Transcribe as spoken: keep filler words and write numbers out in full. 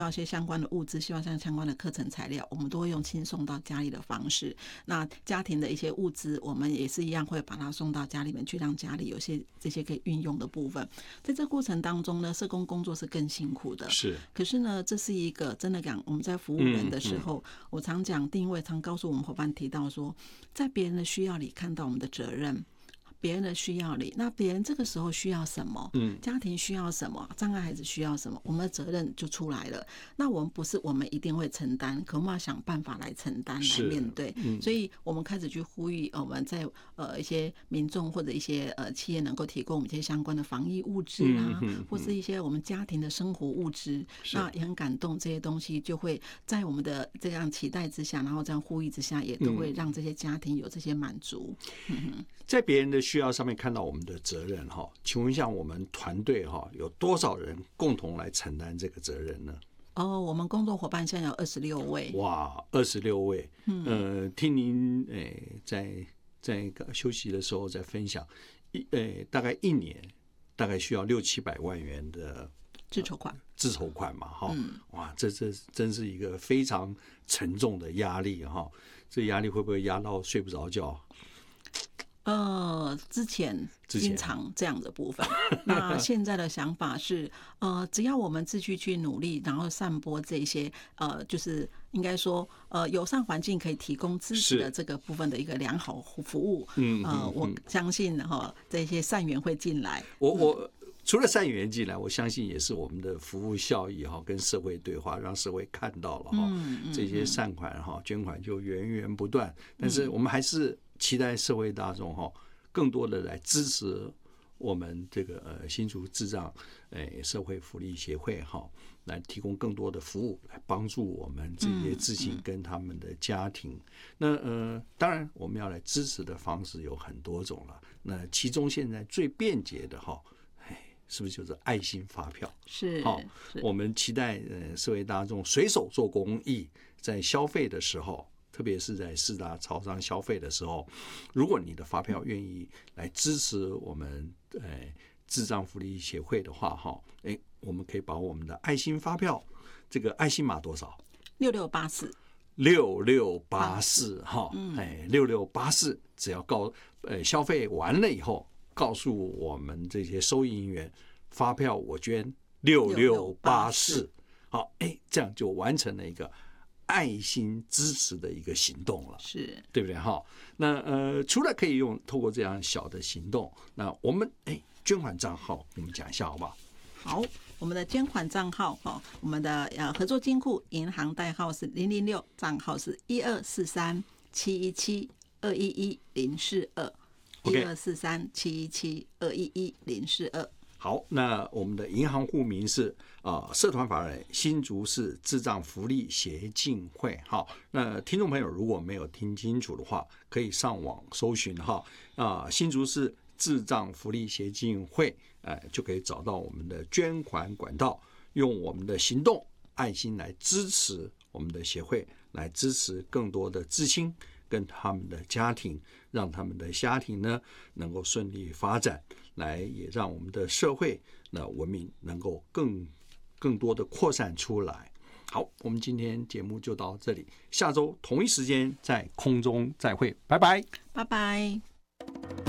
要一些相关的物资，希望像相关的课程材料，我们都会用轻送到家里的方式。那家庭的一些物资，我们也是一样会把它送到家里面去，让家里有些这些可以运用的部分。在这过程当中呢，社工工作是更辛苦的， 是。 可是呢，这是一个真的讲，我们在服务人的时候，嗯嗯、我常讲定位，常告诉我们伙伴提到说，在别人的需要里看到我们的责任。别人的需要里，那别人这个时候需要什么？嗯，家庭需要什么？障碍孩子需要什么？我们的责任就出来了。那我们不是我们一定会承担，可我们要想办法来承担、来面对。嗯、所以我们开始去呼吁，我们在呃一些民众或者一些呃企业能够提供我们一些相关的防疫物资啊，嗯、哼哼或是一些我们家庭的生活物资。那也很感动，这些东西就会在我们的这样期待之下，然后这样呼吁之下，也都会让这些家庭有这些满足。嗯、 在别人的需要上面看到我们的责任哈，请问一下，我们团队哈有多少人共同来承担这个责任呢？ 哦，我们工作伙伴现在有二十六位。 哇，二十六位。嗯，呃，听您诶在在休息的时候在分享，一诶大概一年大概需要六七百万元的自筹款， 自筹款嘛，哈、嗯，哇，这这真是一个非常沉重的压力哈，这压力会不会压到睡不着觉？ 呃，之前经常这样的部分，那现在的想法是，呃，只要我们自己去努力，然后散播这些，呃，就是应该说，呃，友善环境可以提供支持的这个部分的一个良好服务，嗯，呃，我相信哈，这些善缘会进来。 我我除了善缘进来，我相信也是我们的服务效益哈，跟社会对话，让社会看到了哈，这些善款哈，捐款就源源不断。但是我们还是期待社会大众哈，更多的来支持我们这个呃新竹智障诶社会福利协会哈，来提供更多的服务，来帮助我们这些智性跟他们的家庭。嗯嗯、那呃，当然我们要来支持的方式有很多种了。那其中现在最便捷的哈，是不是就是爱心发票？ 是， 好，我们期待呃社会大众随手做公益，在消费的时候。特别是在四大超商消费的时候，如果你的发票愿意来支持我们呃智障福利协会的话，哈，哎，我们可以把我们的爱心发票，这个爱心码多少？ 六六八四， 六六八四，哈，哎，六六八四，只要告呃消费完了以后，告诉我们这些收银员，发票我捐六六八四，好，哎，这样就完成了一个爱心支持的一个行动了， 是对不对哈？那呃，除了可以用透过这样小的行动，那我们哎捐款账号我们讲一下好不好？ 好，我们的捐款账号哈，我们的呃合作金库银行代号是零零六，账号是一二四三七一七二一一零四二，一二四三七一七二一一零四二。 好，那我们的银行户名是啊、呃，社团法人新竹市智障福利协进会。好，那听众朋友如果没有听清楚的话，可以上网搜寻哈啊、呃，新竹市智障福利协进会，呃，就可以找到我们的捐款管道，用我们的行动爱心来支持我们的协会，来支持更多的知青跟他们的家庭，让他们的家庭呢能够顺利发展。来也让我们的社会那文明能够更更多的扩散出来。好，我们今天节目就到这里，下周同一时间在空中再会，拜拜， 拜拜。